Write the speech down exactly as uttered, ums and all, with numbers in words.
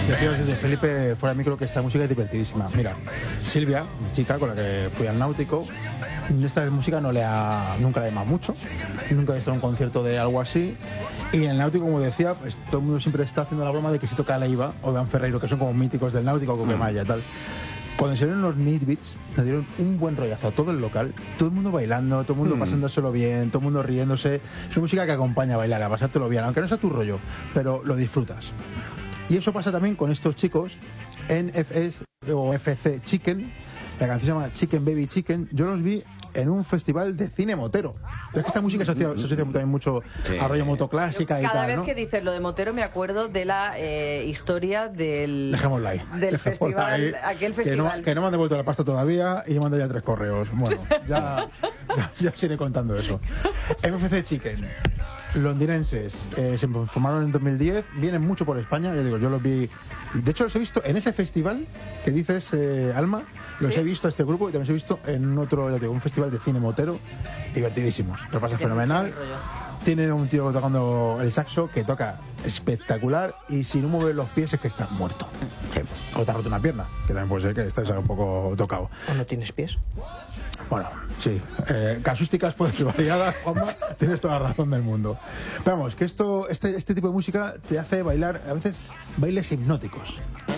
Decías desde Felipe fuera de micro que esta música es divertidísima. Mira, Silvia, mi chica con la que fui al Náutico, esta música no le ha, nunca le ha llamado mucho, nunca he visto un concierto de algo así. Y en el Náutico, como decía, pues, todo el mundo siempre está haciendo la broma de que si toca Leiva o Dan Ferreiro, que son como míticos del Náutico, o Coquemaya y tal. Cuando se dieron los Neatbeats, nos dieron un buen rollazo a todo el local, todo el mundo bailando, todo el mundo mm. pasándoselo bien, todo el mundo riéndose. Es una música que acompaña a bailar, a pasártelo bien, aunque no sea tu rollo, pero lo disfrutas. Y eso pasa también con estos chicos, N F S o F C Chicken, la canción se llama Chicken Baby Chicken. Yo los vi en un festival de cine motero. Es que esta música se asocia, se asocia también mucho sí. a rollo motoclásica y Cada tal, vez ¿no? que dices lo de motero me acuerdo de la eh, historia del, Dejémosla ahí. del Dejémosla festival, ahí. aquel Que festival. no, que no me han devuelto la pasta todavía y me mando ya tres correos. Bueno, ya, ya, ya os iré contando eso. M F C Chicken, londinenses, eh, se formaron en dos mil diez, vienen mucho por España, ya digo, yo los vi. De hecho, los he visto en ese festival que dices, eh, Alma. Los ¿Sí? he visto a este grupo y también los he visto en otro, ya digo, un festival de cine motero, divertidísimos. Te lo pasa fenomenal. Tienen un tío tocando el saxo que toca espectacular y si no mueve los pies es que estás muerto. Sí. O te ha roto una pierna, que también puede ser que estés un poco tocado. ¿O no tienes pies? Bueno, sí. Eh, casuísticas pueden ser variadas, Juanma, tienes toda la razón del mundo. Pero vamos, que esto, este, este tipo de música te hace bailar, a veces, bailes hipnóticos.